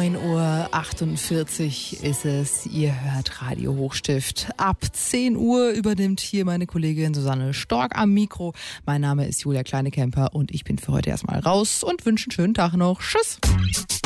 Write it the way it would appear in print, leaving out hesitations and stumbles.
9:48 Uhr ist es. Ihr hört Radio Hochstift. Ab 10 Uhr übernimmt hier meine Kollegin Susanne Stork am Mikro. Mein Name ist Julia Kleinekemper und ich bin für heute erstmal raus und wünsche einen schönen Tag noch. Tschüss!